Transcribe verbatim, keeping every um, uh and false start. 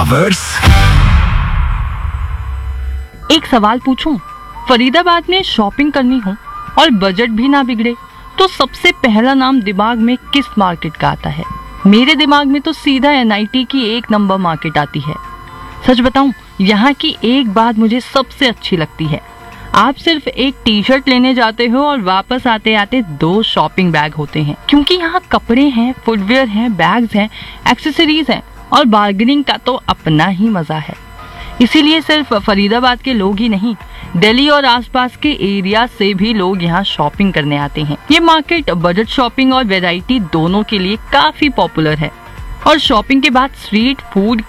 Lovers. एक सवाल पूछूं, फरीदाबाद में शॉपिंग करनी हो और बजट भी ना बिगड़े तो सबसे पहला नाम दिमाग में किस मार्केट का आता है? मेरे दिमाग में तो सीधा एन आई टी की एक नंबर मार्केट आती है। सच बताऊं, यहाँ की एक बात मुझे सबसे अच्छी लगती है। आप सिर्फ एक टी शर्ट लेने जाते हो और वापस आते आते दो शॉपिंग बैग होते हैं, क्योंकि यहाँ कपड़े हैं, फुटवेयर हैं, बैग्स हैं, एक्सेसरीज हैं और बार्गेनिंग का तो अपना ही मजा है। इसीलिए सिर्फ फरीदाबाद के लोग ही नहीं, दिल्ली और आसपास के एरिया से भी लोग यहाँ शॉपिंग करने आते हैं। ये मार्केट बजट शॉपिंग और वैरायटी दोनों के लिए काफी पॉपुलर है और शॉपिंग के बाद स्ट्रीट फूड